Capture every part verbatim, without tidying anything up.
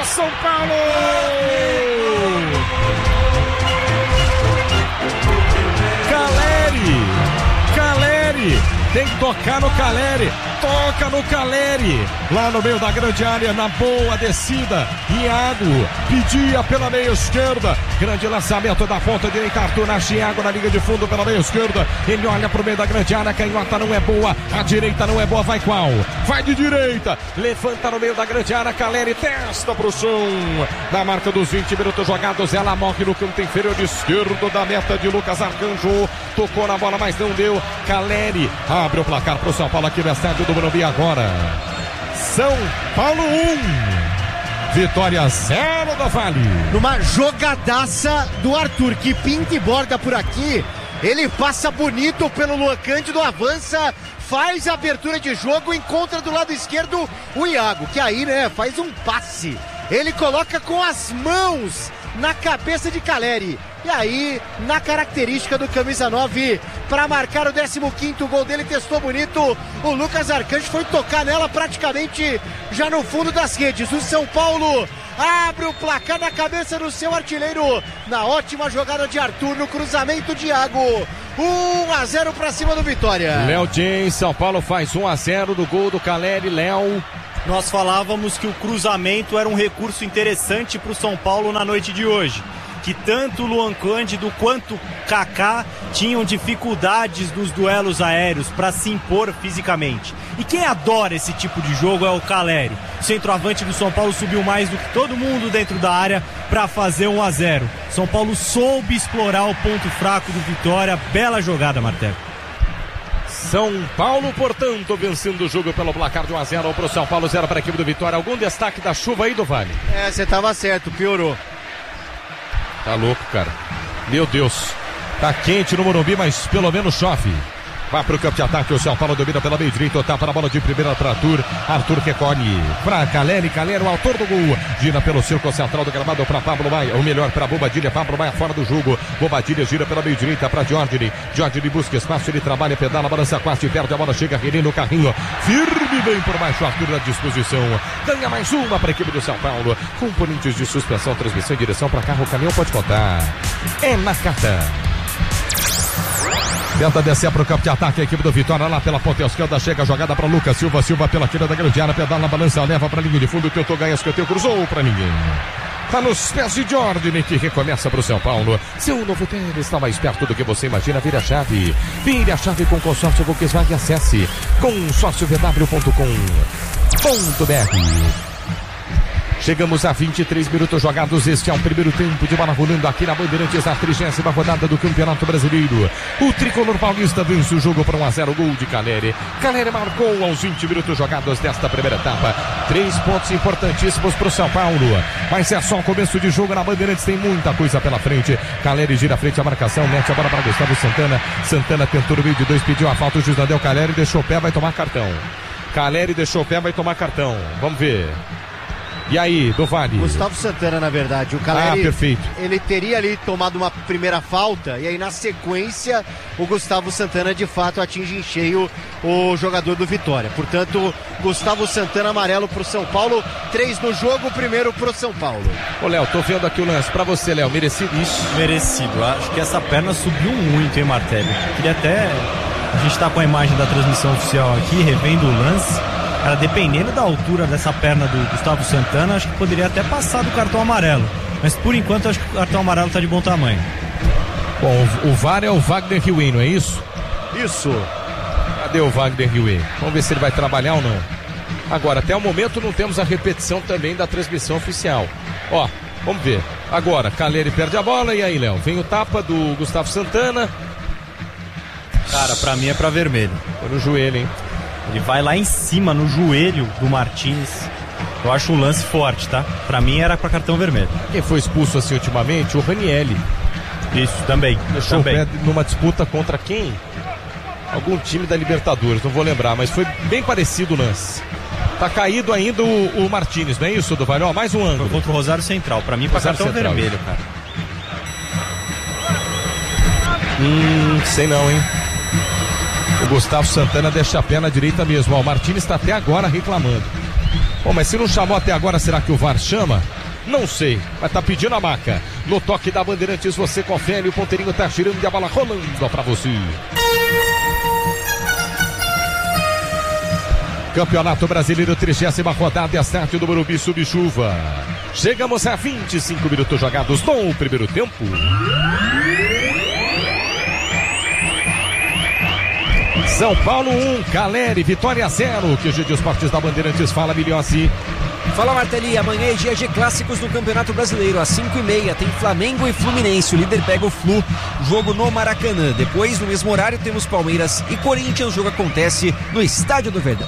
para São Paulo! Caleri! Caleri! Tem que tocar no Caleri, toca no Caleri, lá no meio da grande área, na boa descida. Iago pedia pela meia esquerda, grande lançamento da ponta direita, Arthur nasce Iago na linha de fundo pela meia esquerda, ele olha pro meio da grande área, a canhota não é boa, a direita não é boa, vai qual? Vai de direita, levanta no meio da grande área, Caleri testa pro chão, na marca dos vinte minutos jogados, ela morre no canto inferior esquerdo da meta de Lucas Arcanjo, tocou na bola, mas não deu. Caleri abre o placar pro São Paulo aqui no estádio do Morumbi agora. São Paulo um, Vitória zero do Vale. Numa jogadaça do Arthur, que pinta e borda por aqui. Ele passa bonito pelo Luan Cândido, avança, faz a abertura de jogo, encontra do lado esquerdo o Iago, que aí, né, faz um passe. Ele coloca com as mãos na cabeça de Caleri. E aí, na característica do camisa nove, para marcar o décimo quinto gol dele, testou bonito. O Lucas Arcanjo foi tocar nela praticamente já no fundo das redes. O São Paulo abre o placar na cabeça do seu artilheiro, na ótima jogada de Arthur, no cruzamento de Iago. um a zero para cima do Vitória. Léo James, São Paulo faz um a zero do gol do Caleri. Léo. Nós falávamos que o cruzamento era um recurso interessante para o São Paulo na noite de hoje, que tanto Luan Cândido quanto Kaká tinham dificuldades nos duelos aéreos para se impor fisicamente. E quem adora esse tipo de jogo é o Caleri. O centroavante do São Paulo subiu mais do que todo mundo dentro da área para fazer um a zero. São Paulo soube explorar o ponto fraco do Vitória. Bela jogada, Martelo. São Paulo, portanto, vencendo o jogo pelo placar de um a zero para o São Paulo, zero para a equipe do Vitória. Algum destaque da chuva aí do Vale? É, você tava certo, piorou. Tá louco, cara. Meu Deus. Tá quente no Morumbi, mas pelo menos chove. Vai pro campo de ataque, o São Paulo domina pela meia direita, tapa na bola de primeira para Arthur. Arthur recolhe pra Caleri, Caleri, o autor do gol. Gira pelo círculo central do gramado para Pablo Maia, ou melhor, para Bobadilha. Pablo Maia fora do jogo. Bobadilha gira pela meia direita para Diógenes. Diógenes busca espaço, ele trabalha, pedala, balança quase, perde a bola, chega René no carrinho. Firme, bem por baixo, Arthur à disposição. Ganha mais uma para a equipe do São Paulo. Componentes de suspensão, transmissão e direção para carro, o caminhão pode contar. É na carta. Tenta descer para o campo de ataque a equipe do Vitória lá pela ponta esquerda, chega a jogada para Lucas Silva, Silva pela tira da grande área, pedala na balança, leva para a linha de fundo, tentou ganhar escanteio, cruzou para ninguém. Tá nos pés de Jordan, que recomeça para o São Paulo. Seu novo tênis está mais perto do que você imagina. Vire a chave. Vire a chave com consórcio Volkswagen. Acesse consórcio v w ponto com ponto b r. Chegamos a vinte e três minutos jogados. Este é o primeiro tempo de bola rolando aqui na Bandeirantes, na trigésima rodada do Campeonato Brasileiro. O tricolor paulista vence o jogo para um a zero, gol de Caleri. Caleri marcou aos vinte minutos jogados desta primeira etapa. Três pontos importantíssimos para o São Paulo. Mas é só o começo de jogo na Bandeirantes, tem muita coisa pela frente. Caleri gira à frente a marcação, mete a bola para Gustavo Santana. Santana tentou no meio de dois, pediu a falta, o juiz não deu. Caleri deixou o pé, vai tomar cartão. Caleri deixou o pé, vai tomar cartão. Vamos ver. E aí, do Vale? Gustavo Santana, na verdade. O Caleri, ah, perfeito. Ele teria ali tomado uma primeira falta e aí na sequência o Gustavo Santana de fato atinge em cheio o jogador do Vitória. Portanto, Gustavo Santana amarelo pro São Paulo, três no jogo, primeiro pro São Paulo. Ô Léo, tô vendo aqui o lance pra você, Léo, merecido isso? Merecido, acho que essa perna subiu muito, hein, Martelli? Queria até, a gente tá com a imagem da transmissão oficial aqui, revendo o lance. Cara, dependendo da altura dessa perna do Gustavo Santana, acho que poderia até passar do cartão amarelo. Mas por enquanto acho que o cartão amarelo tá de bom tamanho. Bom, o, o V A R é o Wagner Riuen, não é isso? Isso. Cadê o Wagner Riuen? Vamos ver se ele vai trabalhar ou não. Agora, até o momento não temos a repetição também da transmissão oficial. Ó, vamos ver. Agora, Caleri perde a bola e aí, Léo? Vem o tapa do Gustavo Santana. Cara, pra mim é pra vermelho. Foi no joelho, hein? Ele vai lá em cima, no joelho do Martins. Eu acho um lance forte, tá? Pra mim era pra cartão vermelho. Quem foi expulso assim ultimamente? O Ranieri. Isso, também. Deixou também. o pé numa disputa contra quem? Algum time da Libertadores, não vou lembrar, mas foi bem parecido o lance. Tá caído ainda o, o Martins, não é isso, do Vale? Ó, mais um ângulo. Foi contra o Rosário Central. Pra mim, pra Rosário cartão Central. vermelho, cara. Hum, sei não, hein? O Gustavo Santana deixa a pé na direita mesmo. Ó, o Martins está até agora reclamando. Bom, mas se não chamou até agora, será que o V A R chama? Não sei, mas tá pedindo a maca. No toque da Bandeirantes você confere, o ponteirinho tá girando e a bola rolando pra você. Campeonato Brasileiro, trigésima rodada, estádio do Morumbi Subchuva. Chegamos a vinte e cinco minutos jogados no primeiro tempo. São Paulo um, Caleri, Vitória zero. Que o G de Esportes da Bandeirantes fala, Milhossi. Fala, Martelli, amanhã é dia de clássicos no Campeonato Brasileiro, às cinco e meia tem Flamengo e Fluminense, o líder pega o Flu, jogo no Maracanã. Depois, no mesmo horário, temos Palmeiras e Corinthians, o jogo acontece no Estádio do Verdão.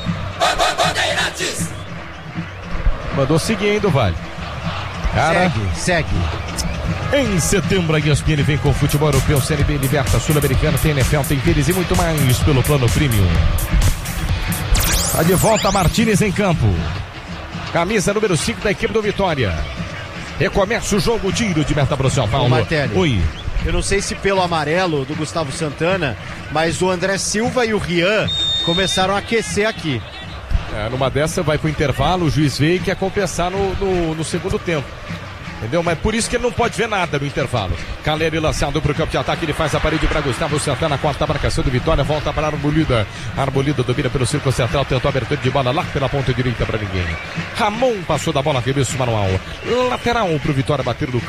Mandou seguindo, Vale. Cara, segue, segue. Em setembro, a E S P N vem com futebol europeu, Série B, Liberta, Sul-Americana, tem N F L, tem tênis e muito mais pelo plano premium. Tá de volta Martínez em campo. Camisa número cinco da equipe do Vitória. Recomeça o jogo, tiro de meta para o São Paulo. Martelli. Oi. Eu não sei se pelo amarelo do Gustavo Santana, mas o André Silva e o Rian começaram a aquecer aqui. É, numa dessa vai pro intervalo, o juiz veio e quer compensar no, no, no segundo tempo. Entendeu? Mas por isso que ele não pode ver nada no intervalo. Caleri lançado pro campo de ataque, ele faz a parede para Gustavo Santana, quarta a marcação do Vitória, volta para a Arbolida. A Arbolida domina pelo círculo central, tentou a abertura de bola lá pela ponta direita para ninguém. Ramon passou da bola, arremesso manual. Lateral pro Vitória bater do